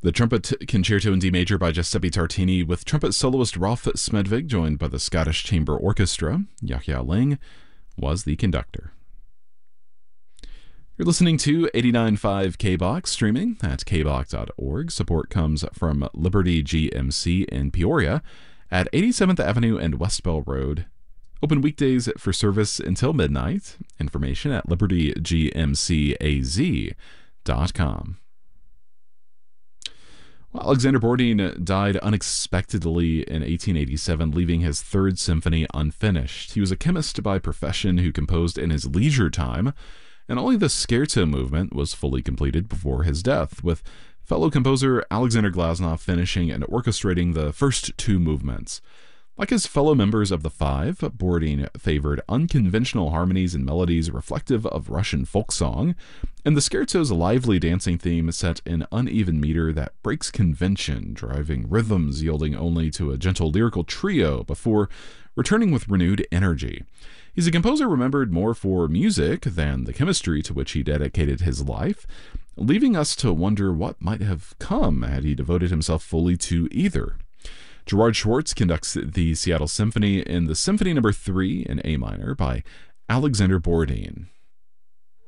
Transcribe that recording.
The Trumpet Concerto in D major by Giuseppe Tartini, with trumpet soloist Rolf Smedvig, joined by the Scottish Chamber Orchestra. Yahya Ling was the conductor. You're listening to 89.5 KBOX, streaming at kbox.org. Support comes from Liberty GMC in Peoria at 87th Avenue and West Bell Road. Open weekdays for service until midnight. Information at libertygmcaz.com. Well, Alexander Bourdin died unexpectedly in 1887, leaving his Third Symphony unfinished. He was a chemist by profession who composed in his leisure time, and only the Scherzo movement was fully completed before his death, with fellow composer Alexander Glasnow finishing and orchestrating the first two movements. Like his fellow members of the Five, Bourdin favored unconventional harmonies and melodies reflective of Russian folk song, and the Scherzo's lively dancing theme set in uneven meter that breaks convention, driving rhythms yielding only to a gentle lyrical trio before returning with renewed energy. He's a composer remembered more for music than the chemistry to which he dedicated his life, leaving us to wonder what might have come had he devoted himself fully to either. Gerard Schwartz conducts the Seattle Symphony in the Symphony No. 3 in A minor by Alexander Bourdin.